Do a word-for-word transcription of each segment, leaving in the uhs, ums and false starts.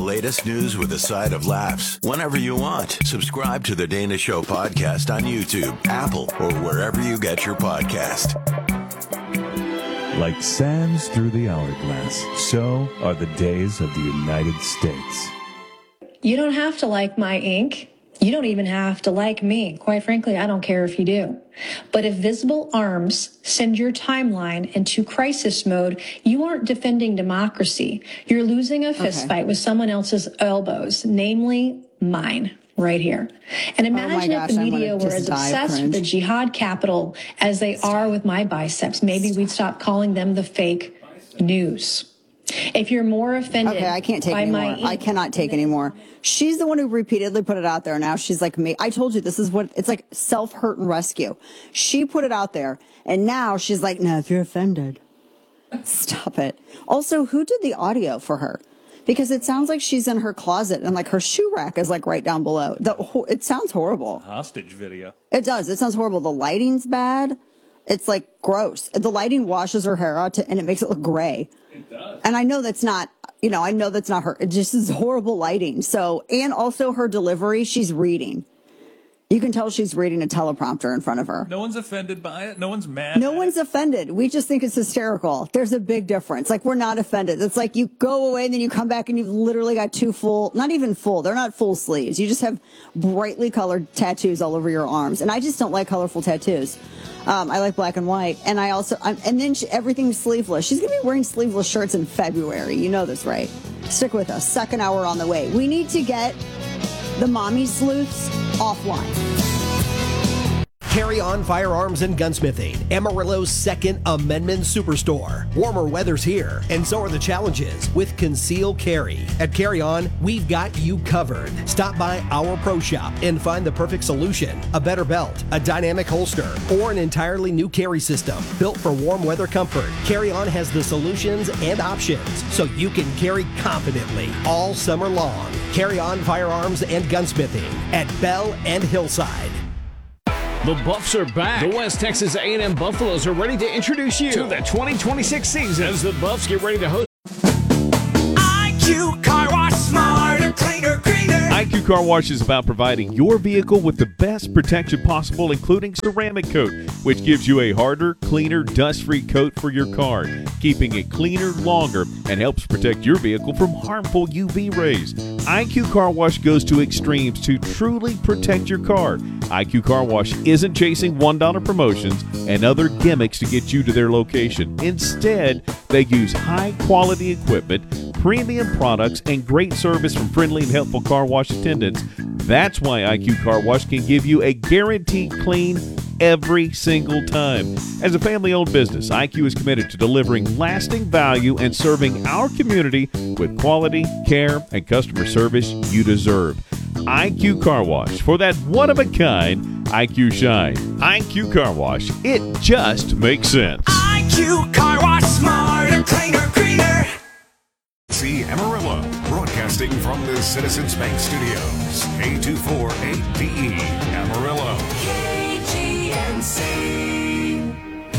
latest news with a side of laughs whenever you want. Subscribe to the Dana Show podcast on YouTube, Apple, or wherever you get your podcast. Like sands through the hourglass, so are the days of the United States. You don't have to like my ink. You don't even have to like me. Quite frankly, I don't care if you do. But if visible arms send your timeline into crisis mode, you aren't defending democracy. You're losing a fist Okay. fight with someone else's elbows, namely mine. Right here. And imagine gosh, if the I'm media gonna were just as die of obsessed with the cringe. jihad capital as they are with my biceps. Maybe we'd stop calling them the fake news. If you're more offended Okay, I can't take by my anymore. I ink- cannot take anymore. She's the one who repeatedly put it out there. Now she's like me. I told you this is what it's like, self-hurt and rescue. She put it out there, and now she's like, no, if you're offended, stop it. Also, who did the audio for her? Because it sounds like she's in her closet and like her shoe rack is like right down below. The, ho- it sounds horrible. Hostage video. It does. It sounds horrible. The lighting's bad. It's like gross. The lighting washes her hair out to, and it makes it look gray. It does. And I know that's not, you know, I know that's not her. It just is horrible lighting. So, and also her delivery, she's reading. You can tell she's reading a teleprompter in front of her. No one's offended by it. No one's mad. No at one's it. offended. We just think it's hysterical. There's a big difference. Like, we're not offended. It's like you go away and then you come back and you've literally got two full, not even full. They're not full sleeves. You just have brightly colored tattoos all over your arms. And I just don't like colorful tattoos. Um, I like black and white. And I also, I'm, and then she, everything's sleeveless. She's going to be wearing sleeveless shirts in February. You know this, right? Stick with us. Second hour on the way. We need to get the mommy sleuths offline. Carry On Firearms and Gunsmithing, Amarillo's Second Amendment Superstore. Warmer weather's here, and so are the challenges with Conceal Carry. At Carry On, we've got you covered. Stop by our pro shop and find the perfect solution. A better belt, a dynamic holster, or an entirely new carry system built for warm weather comfort. Carry On has the solutions and options so you can carry confidently all summer long. Carry On Firearms and Gunsmithing at Bell and Hillside. The Buffs are back. The West Texas A and M Buffaloes are ready to introduce you to the twenty twenty-six season as the Buffs get ready to host I Q Car Wash, smarter, cleaner, greener. I Q Car Wash is about providing your vehicle with the best protection possible, including ceramic coat, which gives you a harder, cleaner, dust-free coat for your car, keeping it cleaner longer and helps protect your vehicle from harmful U V rays. I Q Car Wash goes to extremes to truly protect your car. I Q Car Wash isn't chasing one dollar promotions and other gimmicks to get you to their location. Instead, they use high-quality equipment, premium products, and great service from friendly and helpful car wash attendants. That's why I Q Car Wash can give you a guaranteed clean every single time. As a family-owned business, I Q is committed to delivering lasting value and serving our community with quality, care, and customer service you deserve. I Q Car Wash, for that one-of-a-kind I Q shine. I Q Car Wash, it just makes sense. I Q Car Wash, smarter, cleaner, greener. See Amarillo, broadcasting from the Citizens Bank Studios. K two four eight D E, Amarillo. K G N C.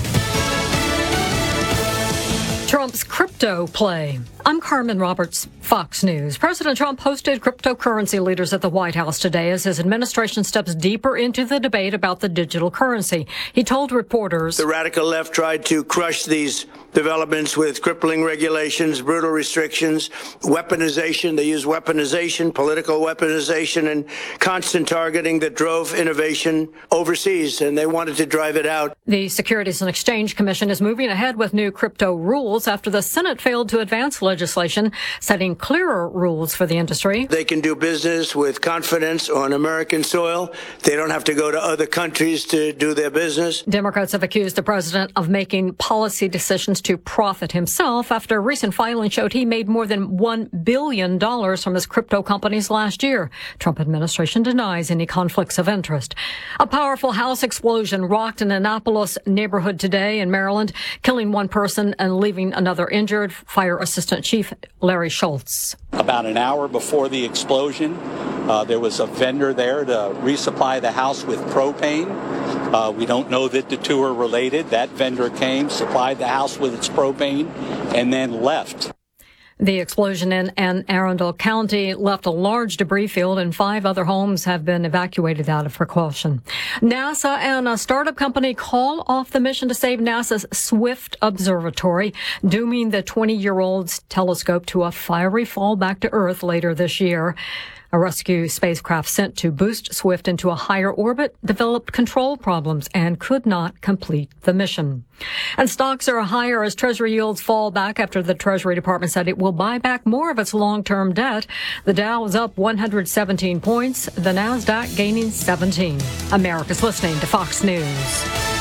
Trump's crypto play. I'm Carmen Roberts, Fox News. President Trump hosted cryptocurrency leaders at the White House today as his administration steps deeper into the debate about the digital currency. He told reporters, the radical left tried to crush these developments with crippling regulations, brutal restrictions, weaponization. They use weaponization, political weaponization, and constant targeting that drove innovation overseas, and they wanted to drive it out. The Securities and Exchange Commission is moving ahead with new crypto rules after the Senate failed to advance legislation setting clearer rules for the industry. They can do business with confidence on American soil. They don't have to go to other countries to do their business. Democrats have accused the president of making policy decisions to profit himself after a recent filing showed he made more than one billion dollars from his crypto companies last year. Trump administration denies any conflicts of interest. A powerful house explosion rocked an Annapolis neighborhood today in Maryland, killing one person and leaving another injured. Fire Assistant Chief Larry Schultz. About an hour before the explosion, uh, there was a vendor there to resupply the house with propane. Uh, we don't know that the two are related. That vendor came, supplied the house with its propane, and then left. The explosion in Anne Arundel County left a large debris field, and five other homes have been evacuated out of precaution. NASA and a startup company call off the mission to save NASA's Swift Observatory, dooming the twenty-year-old telescope to a fiery fall back to Earth later this year. A rescue spacecraft sent to boost Swift into a higher orbit developed control problems and could not complete the mission. And stocks are higher as Treasury yields fall back after the Treasury Department said it will buy back more of its long-term debt. The Dow is up one hundred seventeen points, the Nasdaq gaining seventeen. America's listening to Fox News.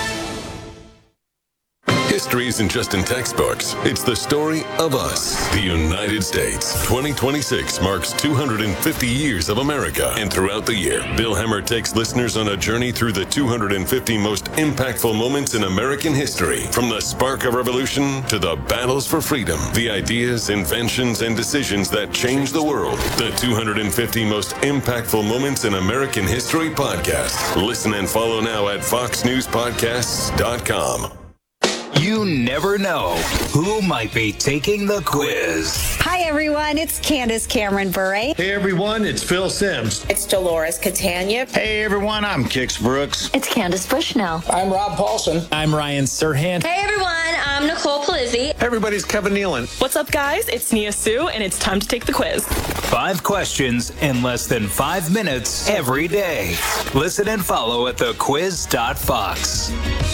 History isn't just in textbooks. It's the story of us, the United States. twenty twenty-six marks two hundred fifty years of America. And throughout the year, Bill Hemmer takes listeners on a journey through the two hundred fifty most impactful moments in American history. From the spark of revolution to the battles for freedom, the ideas, inventions, and decisions that changed the world. The two hundred fifty most impactful moments in American history podcast. Listen and follow now at fox news podcasts dot com. You never know who might be taking the quiz. Hi, everyone. It's Candace Cameron Bure. Hey, everyone. It's Phil Sims. It's Dolores Catania. Hey, everyone. I'm Kix Brooks. It's Candace Bushnell. I'm Rob Paulson. I'm Ryan Serhant. Hey, everyone. I'm Nicole Palizzi. Everybody's Kevin Nealon. What's up, guys? It's Nia Sue, and it's time to take the quiz. Five questions in less than five minutes every day. Listen and follow at the quiz dot fox.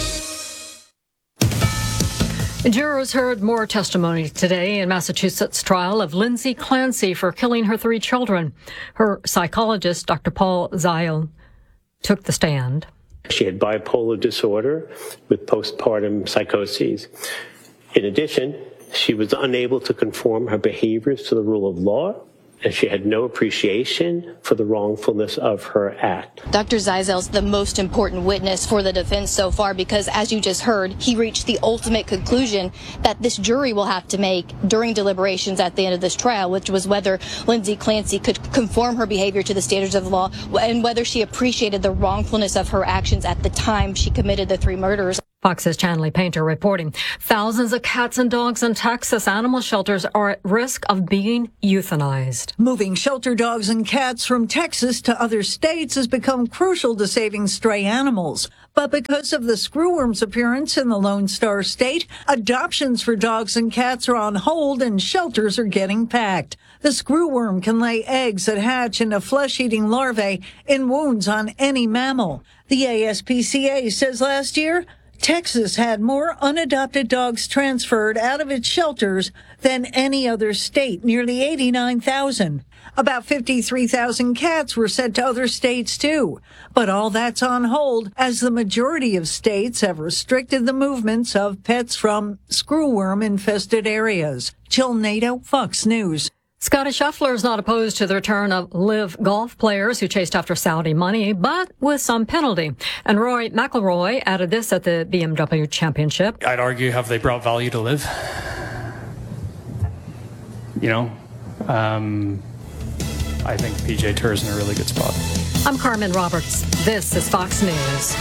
Jurors heard more testimony today in Massachusetts' trial of Lindsay Clancy for killing her three children. Her psychologist, Doctor Paul Zeil, took the stand. She had bipolar disorder with postpartum psychoses. In addition, she was unable to conform her behaviors to the rule of law, and she had no appreciation for the wrongfulness of her act. Doctor Zeisel's the most important witness for the defense so far because, as you just heard, he reached the ultimate conclusion that this jury will have to make during deliberations at the end of this trial, which was whether Lindsay Clancy could conform her behavior to the standards of the law and whether she appreciated the wrongfulness of her actions at the time she committed the three murders. Fox's Chanley Painter reporting. Thousands of cats and dogs in Texas animal shelters are at risk of being euthanized. Moving shelter dogs and cats from Texas to other states has become crucial to saving stray animals. But because of the screwworm's appearance in the Lone Star State, adoptions for dogs and cats are on hold and shelters are getting packed. The screwworm can lay eggs that hatch into flesh-eating larvae in wounds on any mammal. The A S P C A says last year, Texas had more unadopted dogs transferred out of its shelters than any other state, nearly eighty-nine thousand. About fifty-three thousand cats were sent to other states, too. But all that's on hold as the majority of states have restricted the movements of pets from screwworm-infested areas. Jill Nato, Fox News. Scotty Scheffler is not opposed to the return of live golf players who chased after Saudi money, but with some penalty. And Rory McIlroy added this at the B M W Championship. I'd argue, have they brought value to live? You know, um, I think P G A Tour is in a really good spot. I'm Carmen Roberts. This is Fox News.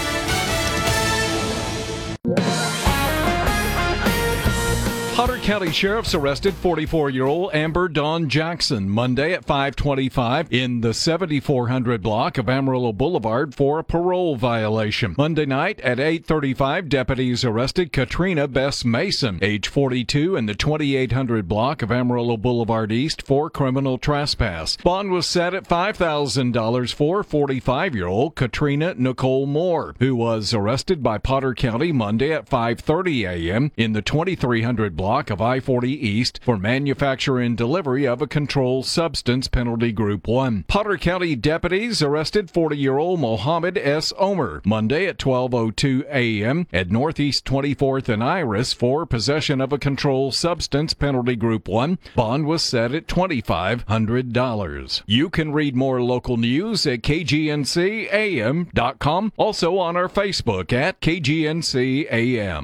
Potter County Sheriff's arrested forty-four-year-old Amber Dawn Jackson Monday at five twenty-five in the seventy-four hundred block of Amarillo Boulevard for a parole violation. Monday night at eight thirty-five, deputies arrested Katrina Bess Mason, age forty-two, in the twenty-eight hundred block of Amarillo Boulevard East for criminal trespass. Bond was set at five thousand dollars for forty-five-year-old Katrina Nicole Moore, who was arrested by Potter County Monday at five thirty a.m. in the twenty-three hundred block of I forty East for manufacture and delivery of a controlled substance, penalty group one. Potter County deputies arrested forty-year-old Mohammed S. Omer Monday at twelve oh two a.m. at Northeast twenty-fourth and Iris for possession of a controlled substance, penalty group one. Bond was set at twenty-five hundred dollars. You can read more local news at K G N C A M dot com, also on our Facebook at K G N C A M.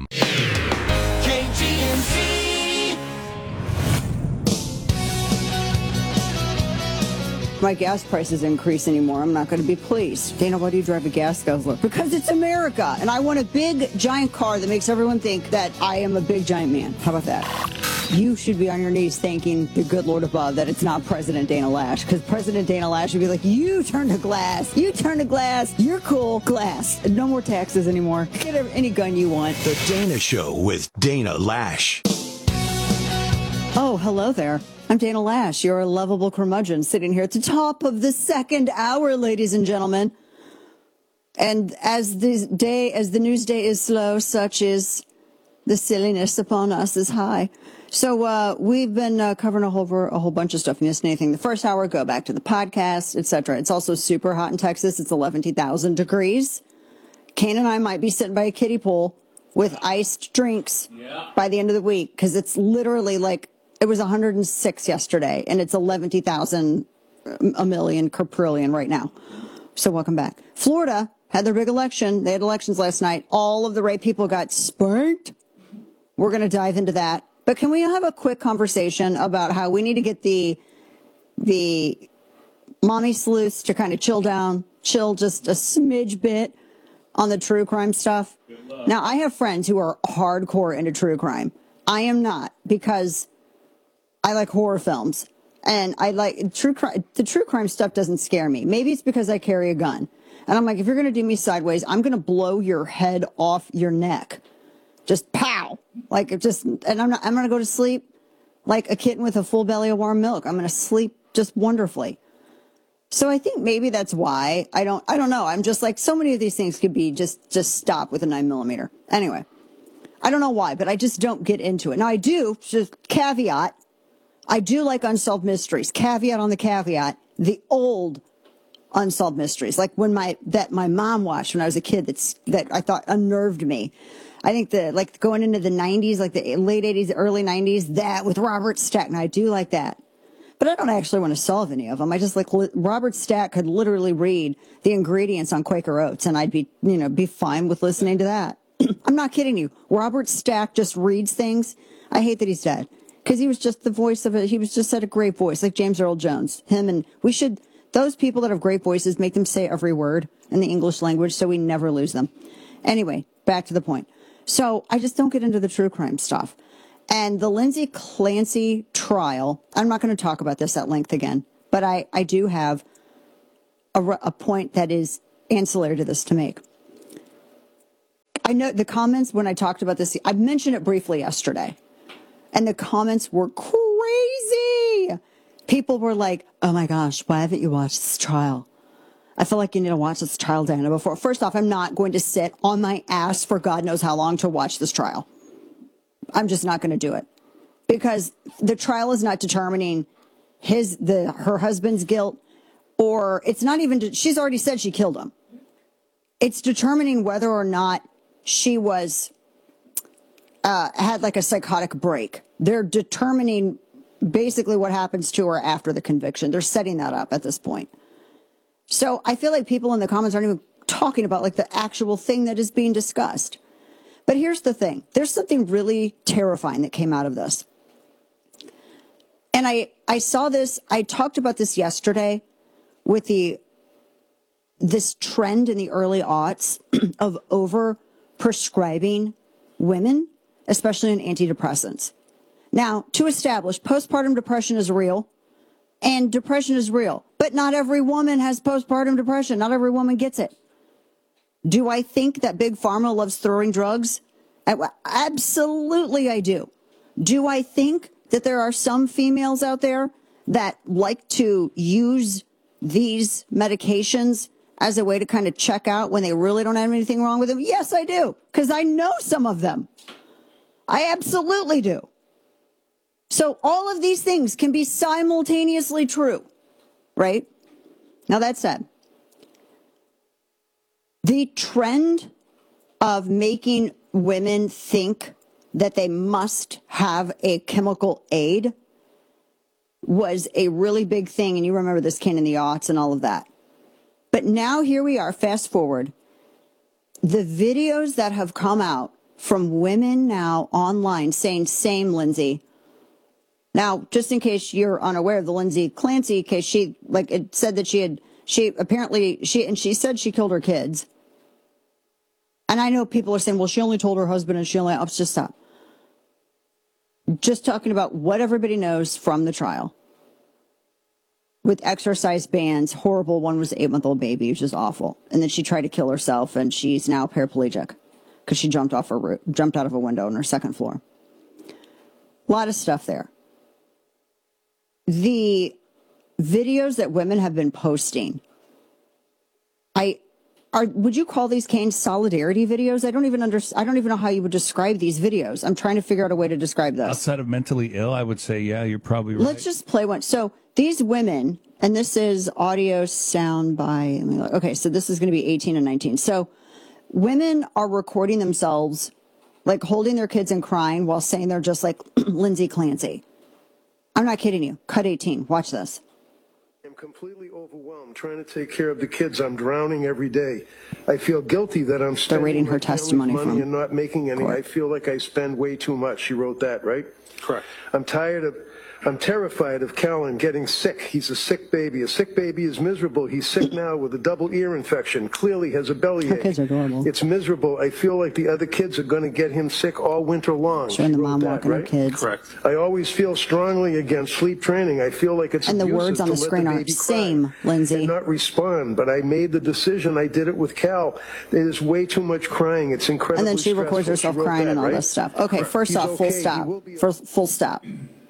My gas prices increase anymore. I'm not going to be pleased. Dana, why do you drive a gas guzzler? Because it's America, and I want a big, giant car that makes everyone think that I am a big, giant man. How about that? you should be on your knees thanking the good Lord above that it's not President Dana Lash, because President Dana Lash would be like, you turn to glass, you turn to glass, you're cool, glass. No more taxes anymore. Get any gun you want. The Dana Show with Dana Lash. Oh, hello there. I'm Dana Lash, your lovable curmudgeon, sitting here at the top of the second hour, ladies and gentlemen. And as the day, as the news day is slow, such is the silliness upon us is high. So uh, we've been uh, covering a whole a whole bunch of stuff. If you missed anything the first hour, go back to the podcast, et cetera. It's also super hot in Texas. It's eleven thousand degrees. Kane and I might be sitting by a kiddie pool with iced drinks yeah. by the end of the week, because it's literally like, it was one hundred six yesterday, and it's eleven thousand a million quadrillion right now. So welcome back. Florida had their big election. They had elections last night. All of the right people got spanked. We're going to dive into that. But can we have a quick conversation about how we need to get the the mommy sleuths to kind of chill down, chill just a smidge bit on the true crime stuff? Now, I have friends who are hardcore into true crime. I am not, because I like horror films, and I like true crime. The true crime stuff doesn't scare me. Maybe it's because I carry a gun, and I'm like, if you're going to do me sideways, I'm going to blow your head off your neck. Just pow, like it just, and I'm not, I'm going to go to sleep like a kitten with a full belly of warm milk. I'm going to sleep just wonderfully. So I think maybe that's why I don't, I don't know. I'm just like, so many of these things could be just, just stop with a nine millimeter. Anyway, I don't know why, but I just don't get into it. Now I do, just caveat, I do like unsolved mysteries. Caveat on the caveat, the old unsolved mysteries, like when my, that my mom watched when I was a kid, that's, that I thought unnerved me. I think the, like going into the nineties, like the late eighties, early nineties, that with Robert Stack. And I do like that. But I don't actually want to solve any of them. I just like Robert Stack could literally read the ingredients on Quaker Oats, and I'd be, you know, be fine with listening to that. I'm not kidding you. Robert Stack just reads things. I hate that he's dead, because he was just the voice of it. He was just had a great voice, like James Earl Jones. Him, and we should, those people that have great voices, make them say every word in the English language so we never lose them. Anyway, back to the point. So I just don't get into the true crime stuff. And the Lindsay Clancy trial, I'm not going to talk about this at length again, but I, I do have a, a point that is ancillary to this to make. I know the comments when I talked about this, I mentioned it briefly yesterday, and the comments were crazy. People were like, oh my gosh, why haven't you watched this trial? I feel like you need to watch this trial, Dana, before. First off, I'm not going to sit on my ass for God knows how long to watch this trial. I'm just not going to do it, because the trial is not determining his, the, her husband's guilt, or it's not even, she's already said she killed him. It's determining whether or not she was, uh, had like a psychotic break. They're determining basically what happens to her after the conviction. They're setting that up at this point. So I feel like people in the comments aren't even talking about like the actual thing that is being discussed. But here's the thing. There's something really terrifying that came out of this. And I, I saw this, I talked about this yesterday with the, this trend in the early aughts of over prescribing women, especially in antidepressants. Now, to establish, postpartum depression is real. And depression is real, but not every woman has postpartum depression. Not every woman gets it. Do I think that Big Pharma loves throwing drugs? Absolutely, I do. Do I think that there are some females out there that like to use these medications as a way to kind of check out when they really don't have anything wrong with them? Yes, I do, because I know some of them. I absolutely do. So all of these things can be simultaneously true, right? Now, that said, the trend of making women think that they must have a chemical aid was a really big thing. And you remember this came in the aughts and all of that. But now here we are, fast forward. The videos that have come out from women now online saying, same, Lindsay. Now, just in case you're unaware of the Lindsay Clancy case, she, like, it said that she had, she apparently, she, and she said she killed her kids. And I know people are saying, well, she only told her husband and she only, oh, just stop. just talking about what everybody knows from the trial. With exercise bans, horrible. One was an eight-month-old baby, which is awful. And then she tried to kill herself, and she's now paraplegic because she jumped off her roof, jumped out of a window on her second floor. A lot of stuff there. The videos that women have been posting, I are. Would you call these, Kane, solidarity videos? I don't even under, I don't even know how you would describe these videos. I'm trying to figure out a way to describe this. Outside of mentally ill, I would say, yeah, you're probably right. Let's just play one. So these women, and this is audio sound by, let me look. Okay, so this is going to be eighteen and nineteen. So women are recording themselves, like holding their kids and crying while saying they're just like Lindsay Clancy. I'm not kidding you. Cut eighteen. Watch this. I'm completely overwhelmed trying to take care of the kids. I'm drowning every day. I feel guilty that I'm spending reading her my testimony family's money from and not making any. court. I feel like I spend way too much. She wrote that, right? Correct. I'm tired of, I'm terrified of Callan getting sick. He's a sick baby. A sick baby is miserable. He's sick now with a double ear infection. Clearly has a bellyache. Her kids are adorable. It's miserable. I feel like the other kids are going to get him sick all winter long. Showing She the wrote mom that, walking her right? kids. Correct. I always feel strongly against sleep training. I feel like it's And the abusive words on to the let screen are baby cry same, Lindsay. and not respond. But I made the decision. I did it with Cal. There's way too much crying. It's incredibly And then she records stressful. herself She wrote crying that, and all right? this stuff. Okay, Correct. first He's off, full okay. He stop. will be First, full stop.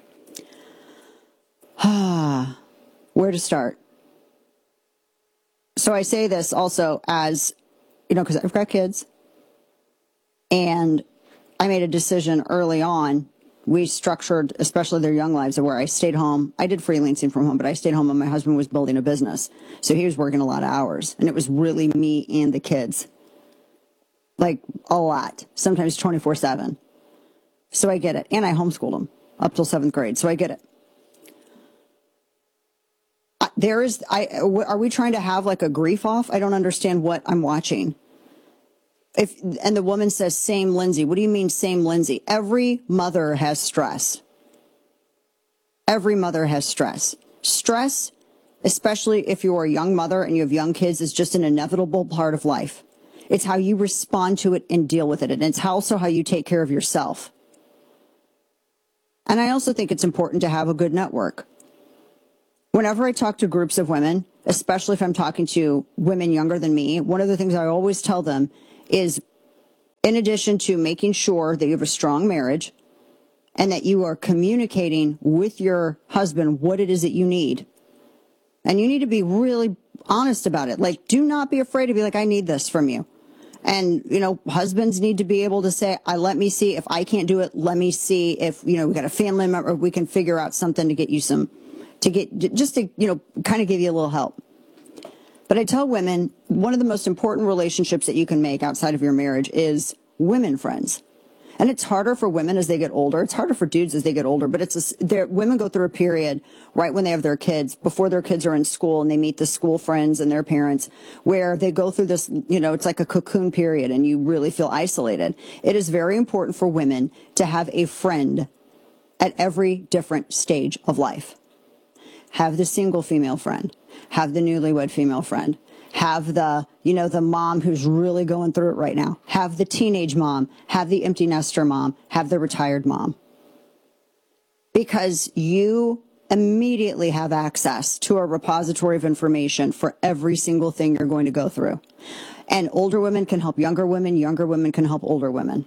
Where to start? So I say this also as, you know, because I've got kids, and I made a decision early on. We structured, especially their young lives, where I stayed home. I did freelancing from home, but I stayed home and my husband was building a business. So he was working a lot of hours, and it was really me and the kids. Like a lot, sometimes twenty-four seven. So I get it. And I homeschooled them up till seventh grade. So I get it. There is, I, are we trying to have like a grief off? I don't understand what I'm watching. If, and the woman says, same Lindsay. What do you mean same Lindsay? Every mother has stress. Every mother has stress. Stress, especially if you're a young mother and you have young kids, is just an inevitable part of life. It's how you respond to it and deal with it. And it's also how you take care of yourself. And I also think it's important to have a good network. Whenever I talk to groups of women, especially if I'm talking to women younger than me, one of the things I always tell them is, in addition to making sure that you have a strong marriage and that you are communicating with your husband what it is that you need, and you need to be really honest about it. Like, do not be afraid to be like, I need this from you. And, you know, husbands need to be able to say, I let me see if I can't do it. Let me see if, you know, we got a family member, we can figure out something to get you some, to get, just to, you know, kind of give you a little help. But I tell women, one of the most important relationships that you can make outside of your marriage is women friends. And it's harder for women as they get older. It's harder for dudes as they get older, but it's a, women go through a period right when they have their kids, before their kids are in school and they meet the school friends and their parents, where they go through this, you know, it's like a cocoon period and you really feel isolated. It is very important for women to have a friend at every different stage of life. Have the single female friend, have the newlywed female friend, have the, you know, the mom who's really going through it right now, have the teenage mom, have the empty nester mom, have the retired mom. Because you immediately have access to a repository of information for every single thing you're going to go through. And older women can help younger women, younger women can help older women.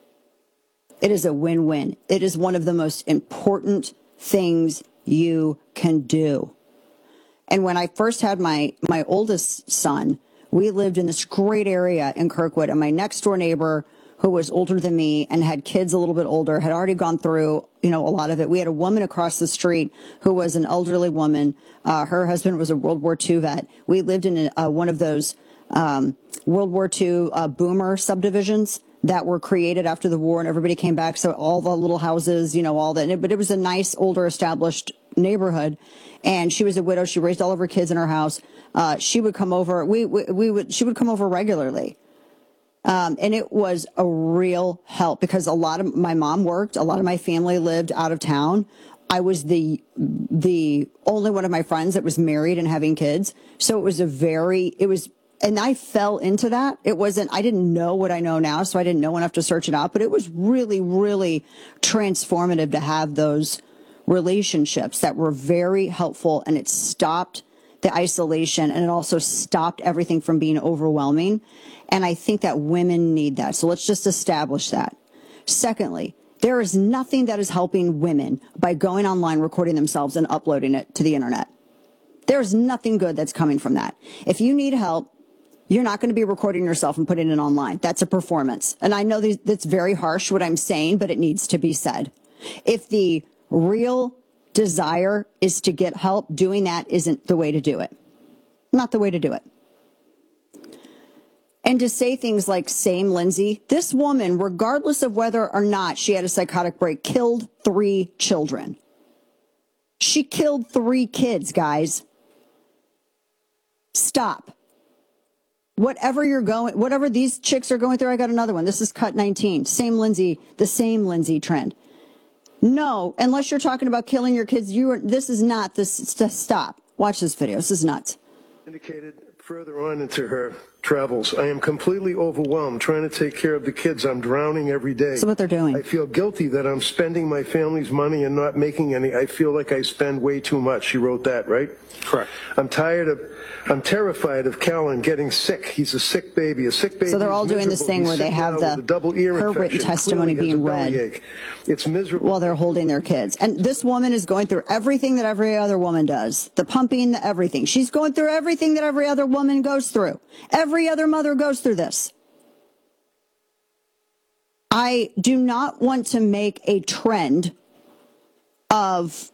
It is a win-win. It is one of the most important things you can do. And when I first had my, my oldest son, we lived in this great area in Kirkwood, and my next door neighbor, who was older than me and had kids a little bit older, had already gone through, you know, a lot of it. We had a woman across the street who was an elderly woman. Uh, her husband was a World War Two vet. We lived in a, uh, one of those um, World War Two uh, boomer subdivisions that were created after the war, and everybody came back. So all the little houses, you know, all that. But it was a nice, older, established neighborhood. And she was a widow. She raised all of her kids in her house. Uh, she would come over. We, we, we would, she would come over regularly. Um, and it was a real help because a lot of my mom worked. A lot of my family lived out of town. I was the, the only one of my friends that was married and having kids. So it was a very, it was and I fell into that. It wasn't, I didn't know what I know now, so I didn't know enough to search it out, but it was really, really transformative to have those relationships that were very helpful, and it stopped the isolation, and it also stopped everything from being overwhelming. And I think that women need that. So let's just establish that. Secondly, there is nothing that is helping women by going online, recording themselves, and uploading it to the internet. There's nothing good that's coming from that. If you need help, you're not going to be recording yourself and putting it online. That's a performance. And I know that's very harsh what I'm saying, but it needs to be said. If the real desire is to get help, doing that isn't the way to do it. Not the way to do it. And to say things like, same Lindsay, this woman, regardless of whether or not she had a psychotic break, killed three children. She killed three kids, guys. Stop. Whatever you're going, whatever these chicks are going through, I got another one. This is cut nineteen. Same Lindsay, the same Lindsay trend. No, unless you're talking about killing your kids, you are, this is not this. Stop. Watch this video. This is nuts. Indicated further on into her travels, I am completely overwhelmed trying to take care of the kids. I'm drowning every day. That's what they're doing. I feel guilty that I'm spending my family's money and not making any. I feel like I spend way too much. She wrote that, right? Correct. I'm tired of, I'm terrified of Callan getting sick. He's a sick baby, a sick baby. So they're all doing this thing where they have the her written testimony being read. It's miserable. While they're holding their kids. And this woman is going through everything that every other woman does. The pumping, the everything. She's going through everything that every other woman goes through. Every other mother goes through this. I do not want to make a trend of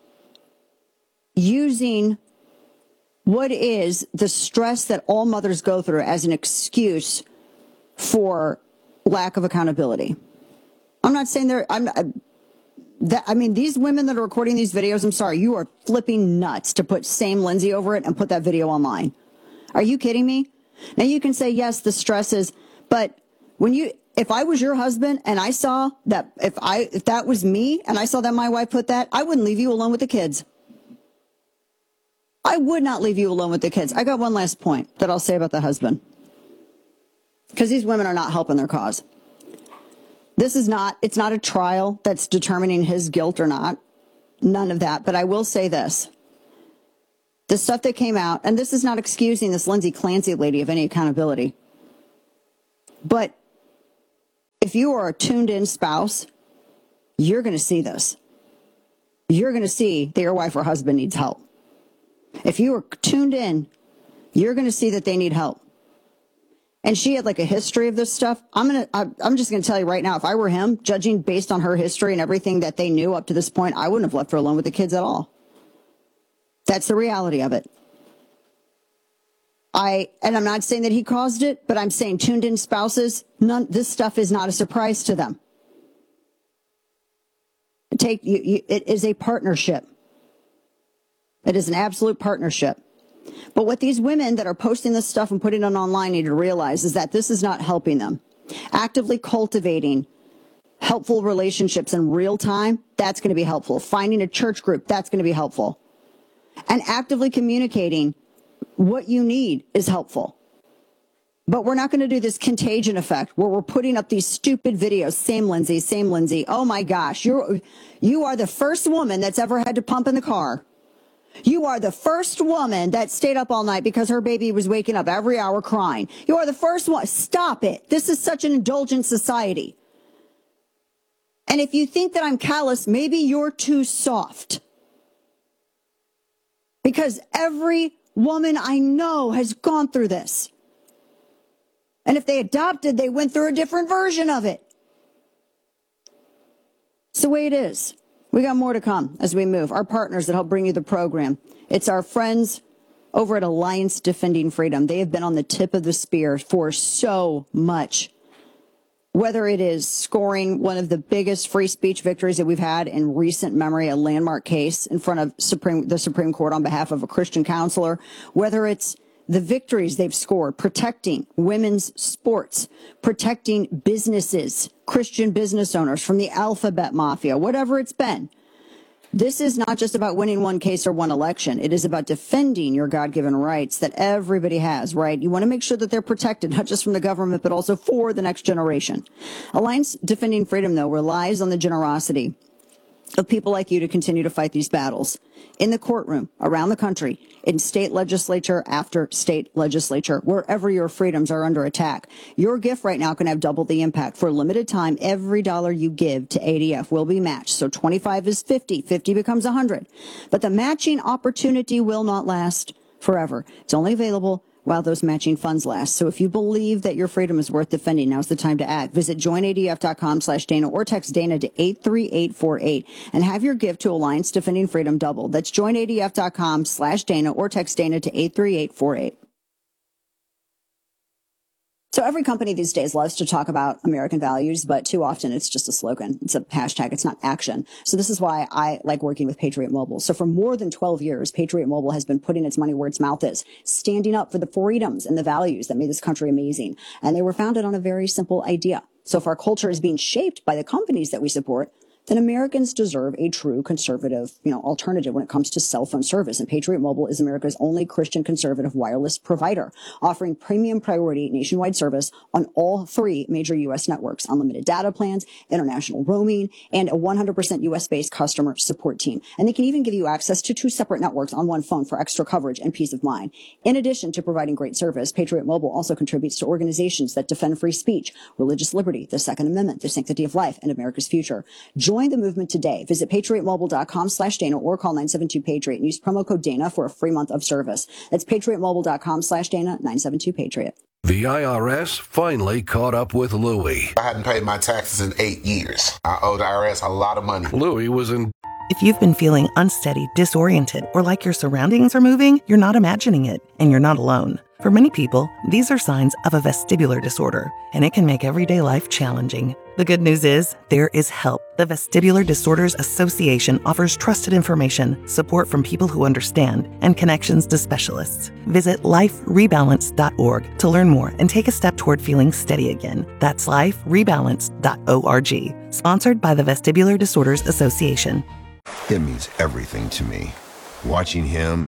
using what is the stress that all mothers go through as an excuse for lack of accountability. I'm not saying they're, I'm I, that, I mean, these women that are recording these videos, I'm sorry, you are flipping nuts to put same Lindsay over it and put that video online. Are you kidding me? Now you can say, yes, the stress is, but when you, if I was your husband and I saw that, if I, if that was me and I saw that my wife put that, I wouldn't leave you alone with the kids. I would not leave you alone with the kids. I got one last point that I'll say about the husband, because these women are not helping their cause. This is not, it's not a trial that's determining his guilt or not. None of that. But I will say this. The stuff that came out, and this is not excusing this Lindsay Clancy lady of any accountability. But if you are a tuned in spouse, you're going to see this. You're going to see that your wife or husband needs help. If you are tuned in, you're going to see that they need help. And she had like a history of this stuff. I'm going to, I'm just going to tell you right now, if I were him, judging based on her history and everything that they knew up to this point, I wouldn't have left her alone with the kids at all. That's the reality of it. I, and I'm not saying that he caused it, but I'm saying tuned in spouses, none, this stuff is not a surprise to them. Take, you, you, it is a partnership. It is an absolute partnership. But what these women that are posting this stuff and putting it online need to realize is that this is not helping them. Actively cultivating helpful relationships in real time, that's going to be helpful. Finding a church group, that's going to be helpful. And actively communicating what you need is helpful. But we're not going to do this contagion effect where we're putting up these stupid videos. Same Lindsay, same Lindsay. Oh my gosh, you're, you are the first woman that's ever had to pump in the car. You are the first woman that stayed up all night because her baby was waking up every hour crying. You are the first one. Stop it. This is such an indulgent society. And if you think that I'm callous, maybe you're too soft. Because every woman I know has gone through this. And if they adopted, they went through a different version of it. It's the way it is. We got more to come as we move. Our partners that help bring you the program. It's our friends over at Alliance Defending Freedom. They have been on the tip of the spear for so much. Whether it is scoring one of the biggest free speech victories that we've had in recent memory, a landmark case in front of Supreme, the Supreme Court on behalf of a Christian counselor, whether it's the victories they've scored, protecting women's sports, protecting businesses, Christian business owners from the alphabet mafia, whatever it's been. This is not just about winning one case or one election. It is about defending your God-given rights that everybody has, right? You want to make sure that they're protected, not just from the government, but also for the next generation. Alliance Defending Freedom, though, relies on the generosity of people like you to continue to fight these battles in the courtroom, around the country, in state legislature after state legislature, wherever your freedoms are under attack. Your gift right now can have double the impact. For a limited time, every dollar you give to A D F will be matched. So twenty-five is fifty, fifty becomes one hundred. But the matching opportunity will not last forever. It's only available while those matching funds last. So if you believe that your freedom is worth defending, now's the time to act. Visit join A D F dot com slash Dana or text Dana to eight three eight four eight and have your gift to Alliance Defending Freedom doubled. That's join A D F dot com slash Dana or text Dana to eight three eight four eight. So every company these days loves to talk about American values, but too often it's just a slogan. It's a hashtag. It's not action. So this is why I like working with Patriot Mobile. So for more than twelve years, Patriot Mobile has been putting its money where its mouth is, standing up for the freedoms and the values that made this country amazing. And they were founded on a very simple idea. So if our culture is being shaped by the companies that we support, then Americans deserve a true conservative, you know, alternative when it comes to cell phone service. And Patriot Mobile is America's only Christian conservative wireless provider, offering premium priority nationwide service on all three major U S networks, unlimited data plans, international roaming, and a one hundred percent U S-based customer support team. And they can even give you access to two separate networks on one phone for extra coverage and peace of mind. In addition to providing great service, Patriot Mobile also contributes to organizations that defend free speech, religious liberty, the Second Amendment, the sanctity of life, and America's future. Join the movement today. Visit patriot mobile dot com slash Dana or call nine seven two Patriot and use promo code Dana for a free month of service. That's patriot mobile dot com slash Dana, nine seven two Patriot. The I R S finally caught up with Louie. I hadn't paid my taxes in eight years. I owe the I R S a lot of money. Louie was in... If you've been feeling unsteady, disoriented, or like your surroundings are moving, you're not imagining it, and you're not alone. For many people, these are signs of a vestibular disorder, and it can make everyday life challenging. The good news is, there is help. The Vestibular Disorders Association offers trusted information, support from people who understand, and connections to specialists. Visit life rebalance dot org to learn more and take a step toward feeling steady again. That's life rebalance dot org. Sponsored by the Vestibular Disorders Association. It means everything to me. Watching him.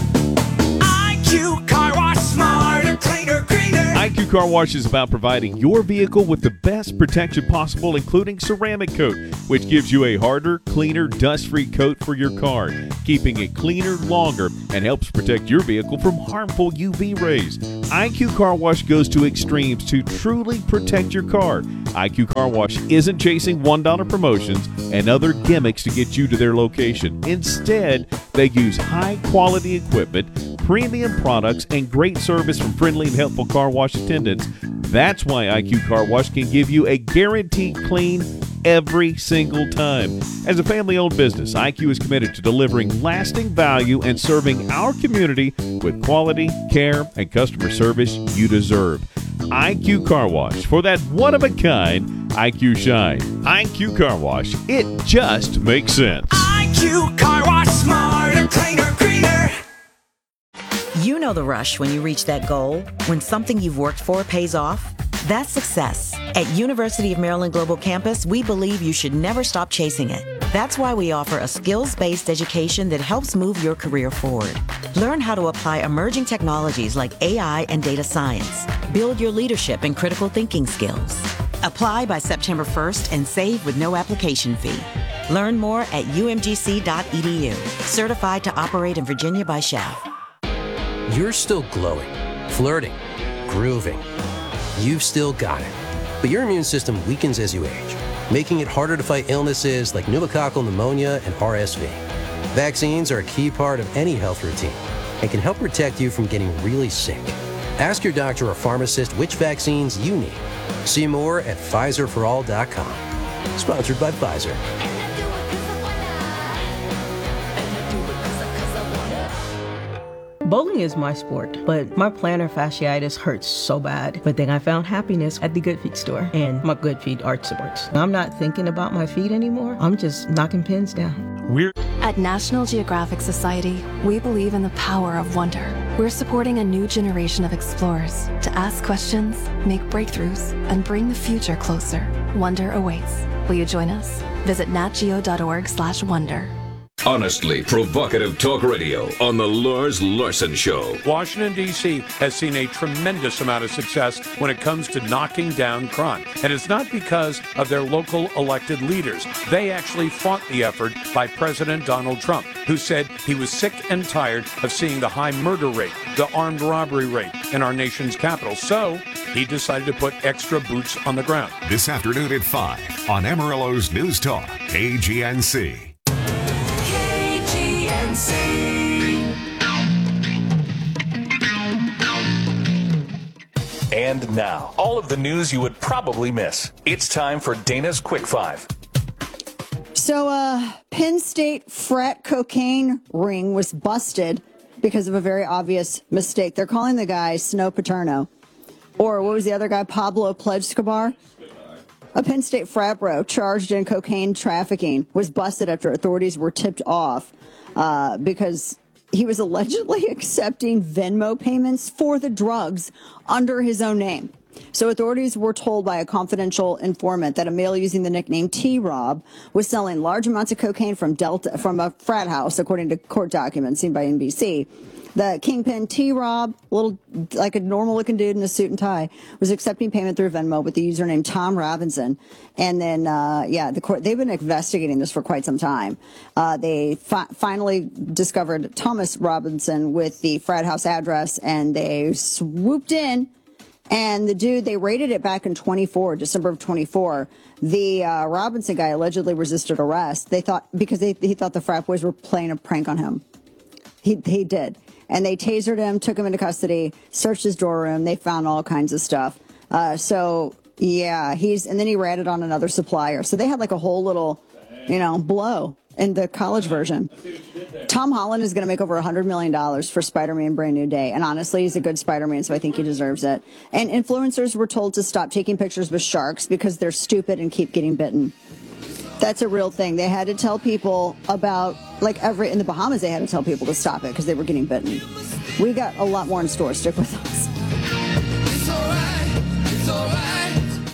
I Q Car Wash, smarter, cleaner, greener. I Q Car Wash is about providing your vehicle with the best protection possible, including ceramic coat, which gives you a harder, cleaner, dust-free coat for your car, keeping it cleaner longer and helps protect your vehicle from harmful U V rays. I Q Car Wash goes to extremes to truly protect your car. I Q Car Wash isn't chasing one dollar promotions and other gimmicks to get you to their location. Instead, they use high-quality equipment, premium products, and great service from friendly and helpful car wash attendants. That's why I Q Car Wash can give you a guaranteed clean every single time. As a family-owned business, I Q is committed to delivering lasting value and serving our community with quality, care, and customer service you deserve. I Q Car Wash, for that one-of-a-kind I Q shine. I Q Car Wash, it just makes sense. I Q Car Wash, smarter, cleaner, greener. You know the rush when you reach that goal, when something you've worked for pays off. That's success. At University of Maryland Global Campus, we believe you should never stop chasing it. That's why we offer a skills-based education that helps move your career forward. Learn how to apply emerging technologies like A I and data science. Build your leadership and critical thinking skills. Apply by September first and save with no application fee. Learn more at U M G C dot E D U. Certified to operate in Virginia by S H A V. You're still glowing, flirting, grooving. You've still got it. But your immune system weakens as you age, making it harder to fight illnesses like pneumococcal pneumonia and R S V. Vaccines are a key part of any health routine and can help protect you from getting really sick. Ask your doctor or pharmacist which vaccines you need. See more at Pfizer for all dot com. Sponsored by Pfizer. Bowling is my sport, but my plantar fasciitis hurts so bad. But then I found happiness at the Good Feet store and my Good Feet arch supports. I'm not thinking about my feet anymore. I'm just knocking pins down. We're At National Geographic Society, we believe in the power of wonder. We're supporting a new generation of explorers to ask questions, make breakthroughs, and bring the future closer. Wonder awaits. Will you join us? Visit natgeo dot org slash wonder. Honestly provocative talk radio on the Lars Larson Show. Washington, D C has seen a tremendous amount of success when it comes to knocking down crime. And it's not because of their local elected leaders. They actually fought the effort by President Donald Trump, who said he was sick and tired of seeing the high murder rate, the armed robbery rate in our nation's capital. So he decided to put extra boots on the ground. This afternoon at five on Amarillo's News Talk, K G N C. K G N C. And now, all of the news you would probably miss. It's time for Dana's Quick Five. So, uh, Penn State frat cocaine ring was busted because of a very obvious mistake. They're calling the guy Snow Paterno. Or what was the other guy? Pablo Escobar? A Penn State frat bro charged in cocaine trafficking was busted after authorities were tipped off uh, because he was allegedly accepting Venmo payments for the drugs under his own name. So authorities were told by a confidential informant that a male using the nickname T-Rob was selling large amounts of cocaine from Delta from a frat house, according to court documents seen by N B C. The kingpin T-Rob, little like a normal-looking dude in a suit and tie, was accepting payment through Venmo with the username Tom Robinson. And then, uh, yeah, the court, they've been investigating this for quite some time. Uh, they fi- finally discovered Thomas Robinson with the frat house address, and they swooped in. And the dude, they raided it back in twenty-four, December of twenty-four. The uh, Robinson guy allegedly resisted arrest. They thought because they, he thought the frat boys were playing a prank on him. He he did. And they tasered him, took him into custody, searched his drawer room. They found all kinds of stuff. Uh, so, yeah, he's and then he ratted on another supplier. So they had like a whole little, you know, blow in the college version. Tom Holland is going to make over one hundred million dollars for Spider-Man Brand New Day. And honestly, he's a good Spider-Man, so I think he deserves it. And influencers were told to stop taking pictures with sharks because they're stupid and keep getting bitten. That's a real thing. They had to tell people about, like every, in the Bahamas, they had to tell people to stop it because they were getting bitten. We got a lot more in store. Stick with us. It's all right. It's all right.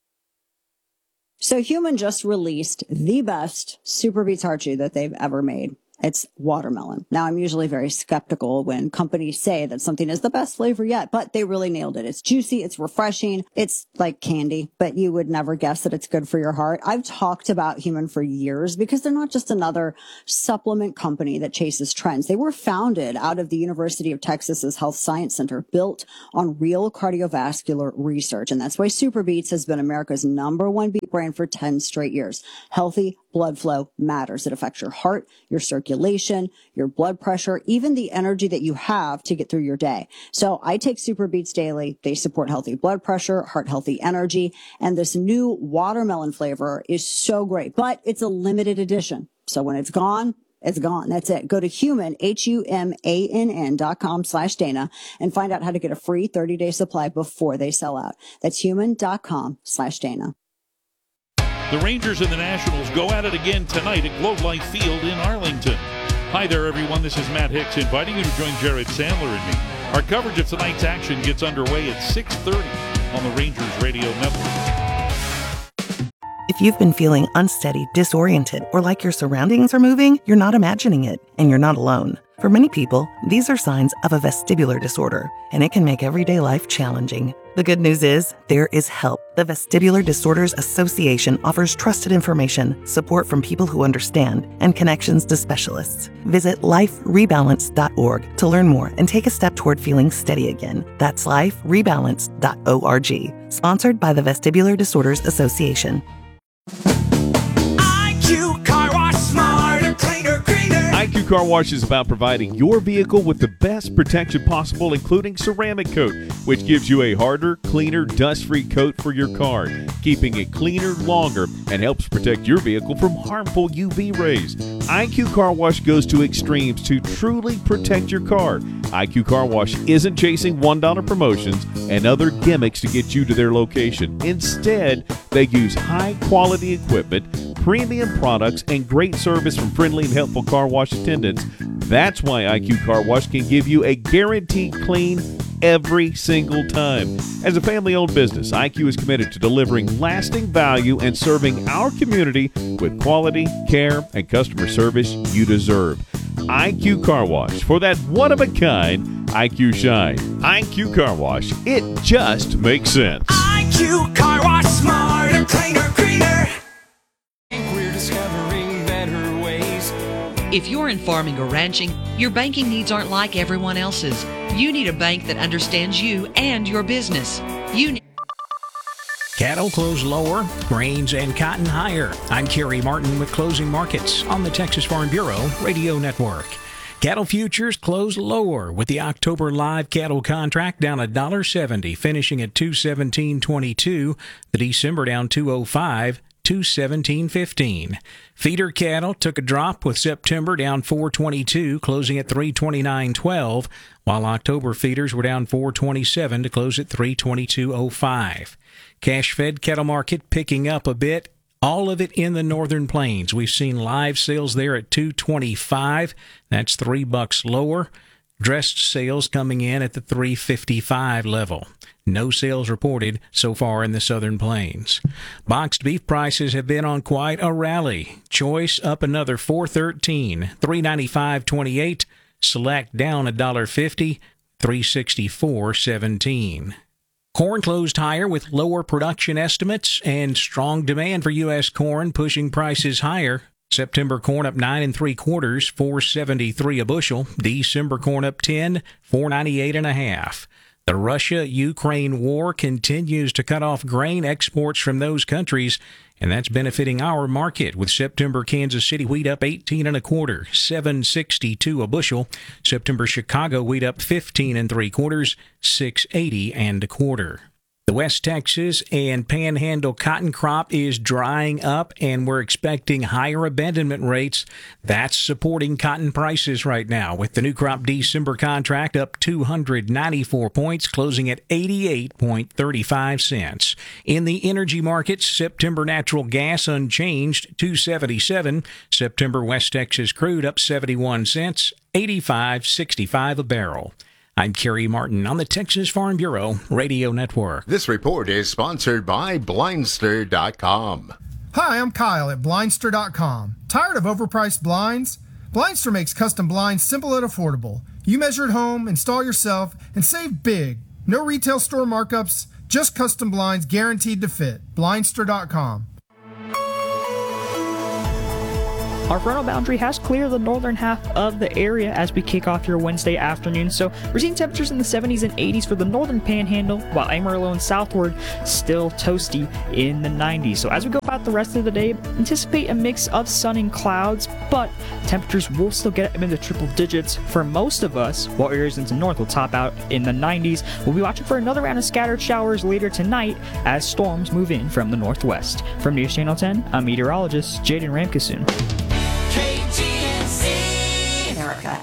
So Human just released the best Super Beats Heart Chew that they've ever made. It's watermelon. Now, I'm usually very skeptical when companies say that something is the best flavor yet, but they really nailed it. It's juicy. It's refreshing. It's like candy, but you would never guess that it's good for your heart. I've talked about Human for years because they're not just another supplement company that chases trends. They were founded out of the University of Texas's Health Science Center, built on real cardiovascular research. And that's why Super Beats has been America's number one beat brand for ten straight years. Healthy blood flow matters. It affects your heart, your circulation, your blood pressure, even the energy that you have to get through your day. So I take Super Beats daily. They support healthy blood pressure, heart healthy energy, and this new watermelon flavor is so great, but it's a limited edition. So when it's gone, it's gone. That's it. Go to Human, H U M A N N dot com slash Dana and find out how to get a free thirty day supply before they sell out. That's human dot com slash Dana. The Rangers and the Nationals go at it again tonight at Globe Life Field in Arlington. Hi there, everyone. This is Matt Hicks inviting you to join Jared Sandler and me. Our coverage of tonight's action gets underway at six thirty on the Rangers Radio Network. If you've been feeling unsteady, disoriented, or like your surroundings are moving, you're not imagining it, and you're not alone. For many people, these are signs of a vestibular disorder, and it can make everyday life challenging. The good news is, there is help. The Vestibular Disorders Association offers trusted information, support from people who understand, and connections to specialists. Visit life rebalance dot org to learn more and take a step toward feeling steady again. That's life rebalance dot org. Sponsored by the Vestibular Disorders Association. I Q Car Wash, smarter, cleaner, greener. I Q Car Wash is about providing your vehicle with the best protection possible, including ceramic coat, which gives you a harder, cleaner, dust-free coat for your car, keeping it cleaner longer and helps protect your vehicle from harmful U V rays. I Q Car Wash goes to extremes to truly protect your car. I Q Car Wash isn't chasing one dollar promotions and other gimmicks to get you to their location. Instead, they use high-quality equipment, premium products, and great service from friendly and helpful car wash attendants. That's why I Q Car Wash can give you a guaranteed clean, every single time. As a family-owned business, I Q is committed to delivering lasting value and serving our community with quality, care, and customer service you deserve. I Q Car Wash, for that one-of-a-kind I Q shine. I Q Car Wash, it just makes sense. I Q Car Wash, smarter, cleaner, greener. We're discovering better ways. If you're in farming or ranching, your banking needs aren't like everyone else's. You need a bank that understands you and your business. You need Cattle close lower, grains and cotton higher. I'm Kerry Martin with Closing Markets on the Texas Farm Bureau Radio Network. Cattle futures close lower with the October live cattle contract down one dollar seventy, finishing at two seventeen twenty-two. The December down two oh five, two seventeen fifteen. Feeder cattle took a drop with September down four twenty-two, closing at three twenty-nine twelve, while October feeders were down four twenty-seven to close at three twenty-two oh five. Cash-fed cattle market picking up a bit, all of it in the northern plains. We've seen live sales there at two twenty-five. That's three bucks lower. Dressed sales coming in at the three fifty-five level. No sales reported so far in the southern plains. Boxed beef prices have been on quite a rally. Choice up another four thirteen, three ninety-five twenty-eight. Select down one dollar fifty, three sixty-four seventeen. Corn closed higher with lower production estimates and strong demand for U S corn pushing prices higher. September corn up nine and three quarters, four seventy-three a bushel. December corn up ten, four ninety-eight and a half. The Russia-Ukraine war continues to cut off grain exports from those countries, and that's benefiting our market with September Kansas City wheat up eighteen and a quarter, seven sixty-two a bushel. September Chicago wheat up fifteen and three quarters, six eighty and a quarter. The West Texas and Panhandle cotton crop is drying up, and we're expecting higher abandonment rates. That's supporting cotton prices right now, with the new crop December contract up two hundred ninety-four points, closing at eighty-eight thirty-five cents. In the energy markets, September natural gas unchanged, two seventy-seven. September West Texas crude up seventy-one cents, eighty-five sixty-five a barrel. I'm Kerry Martin on the Texas Farm Bureau Radio Network. This report is sponsored by Blindster dot com. Hi, I'm Kyle at Blindster dot com. Tired of overpriced blinds? Blindster makes custom blinds simple and affordable. You measure at home, install yourself, and save big. No retail store markups, just custom blinds guaranteed to fit. Blindster dot com. Our frontal boundary has cleared the northern half of the area as we kick off your Wednesday afternoon, so we're seeing temperatures in the seventies and eighties for the northern panhandle, while Amarillo and southward still toasty in the nineties. So as we go about the rest of the day, anticipate a mix of sun and clouds, but temperatures will still get into triple digits for most of us, while areas into north will top out in the nineties. We'll be watching for another round of scattered showers later tonight as storms move in from the northwest. From News Channel ten, I'm meteorologist Jaden Ramkasoon. K G N C America.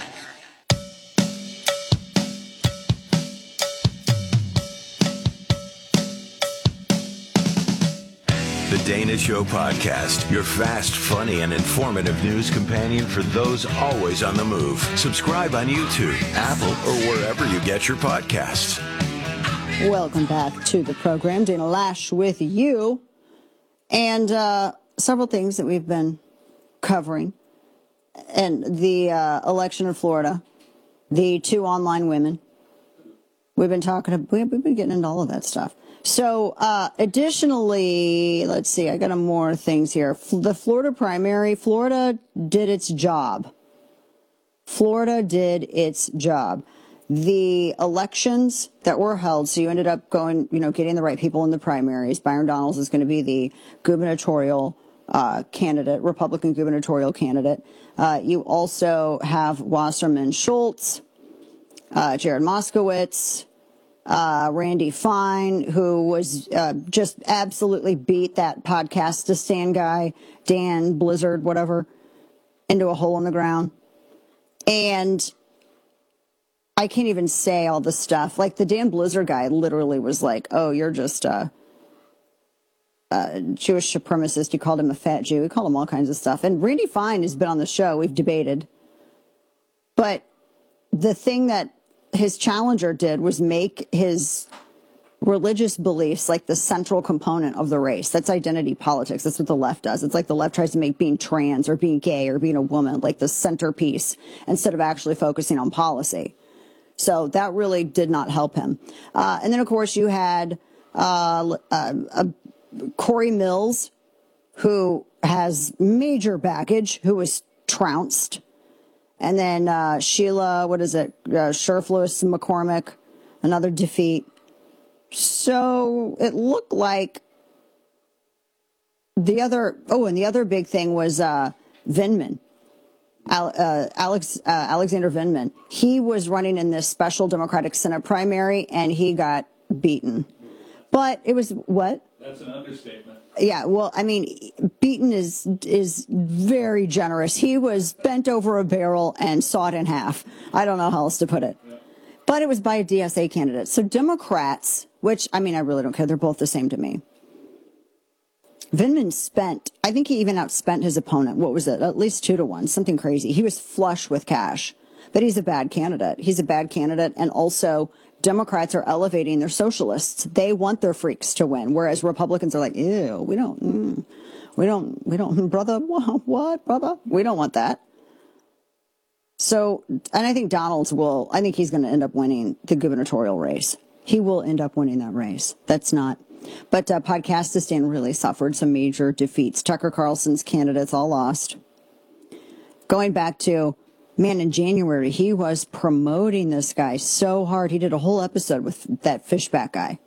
The Dana Show Podcast, your fast, funny, and informative news companion for those always on the move. Subscribe on YouTube, Apple, or wherever you get your podcasts. Welcome back to the program. Dana Lash with you. And uh, several things that we've been covering, and the uh, election in Florida, the two online women. We've been talking, we've been getting into all of that stuff. So uh, additionally, let's see, I got some more things here. The Florida primary, Florida did its job. Florida did its job. The elections that were held, so you ended up going, you know, getting the right people in the primaries. Byron Donalds is going to be the gubernatorial Uh, candidate, Republican gubernatorial candidate. Uh, you also have Wasserman Schultz, uh, Jared Moskowitz, uh, Randy Fine, who was uh, just absolutely beat that Podcastistan guy, Dan Blizzard, whatever, into a hole in the ground. And I can't even say all the stuff. Like the Dan Blizzard guy literally was like, oh, you're just uh Uh, Jewish supremacist. He called him a fat Jew. He called him all kinds of stuff. And Randy Fine has been on the show. We've debated. But the thing that his challenger did was make his religious beliefs like the central component of the race. That's identity politics. That's what the left does. It's like the left tries to make being trans or being gay or being a woman like the centerpiece instead of actually focusing on policy. So that really did not help him. Uh, and then, of course, you had uh, uh, uh, Corey Mills, who has major baggage, who was trounced. And then uh, Sheila, what is it, uh, Sherflewis McCormick, another defeat. So it looked like the other, oh, and the other big thing was uh, Vindman, Al, uh, Alex uh, Alexander Vindman. He was running in this special Democratic Senate primary, and he got beaten. But it was, what? That's an understatement. Yeah, well, I mean, beaten is is very generous. He was bent over a barrel and sawed in half. I don't know how else to put it. Yeah. But it was by a D S A candidate. So Democrats, which, I mean, I really don't care. They're both the same to me. Vindman spent, I think he even outspent his opponent. What was it? At least two to one, something crazy. He was flush with cash. But he's a bad candidate. He's a bad candidate. And also, Democrats are elevating their socialists. They want their freaks to win, whereas Republicans are like, ew, we don't, mm, we don't, we don't, brother, what, what, brother? We don't want that. So, and I think Donalds will, I think he's going to end up winning the gubernatorial race. He will end up winning that race. That's not. But uh, Podcastistan really suffered some major defeats. Tucker Carlson's candidates all lost. Going back to, man, in January, he was promoting this guy so hard. He did a whole episode with that Fishback guy.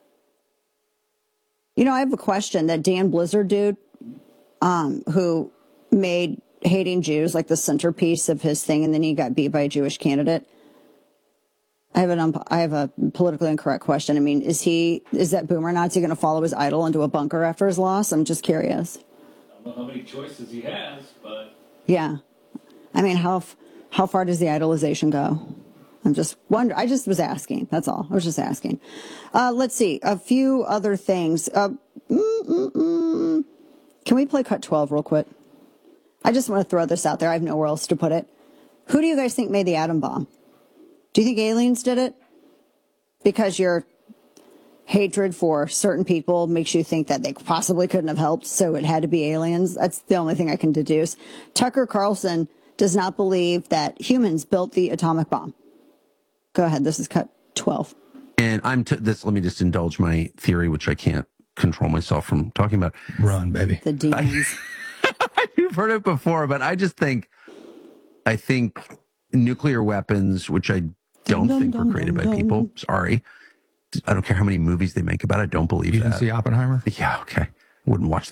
You know, I have a question. That Dan Blizzard dude, um, who made hating Jews like the centerpiece of his thing, and then he got beat by a Jewish candidate. I have an um, I have a politically incorrect question. I mean, is he is that boomer Nazi going to follow his idol into a bunker after his loss? I'm just curious. I don't know how many choices he has, but yeah, I mean, how how far does the idolization go? I'm just wonder. I just was asking. That's all. I was just asking. Uh, let's see a few other things. Uh, mm, mm, mm. Can we play Cut twelve real quick? I just want to throw this out there. I have nowhere else to put it. Who do you guys think made the atom bomb? Do you think aliens did it? Because your hatred for certain people makes you think that they possibly couldn't have helped, so it had to be aliens? That's the only thing I can deduce. Tucker Carlson does not believe that humans built the atomic bomb. Go ahead. This is Cut twelve. And I'm t- this. Let me just indulge my theory, which I can't control myself from talking about. Run, baby. The demons. You've heard it before, but I just think, I think nuclear weapons, which I don't dun, think dun, were created dun, by dun. people. Sorry. I don't care how many movies they make about it. I don't believe you that. You didn't see Oppenheimer? Yeah, okay. Wouldn't watch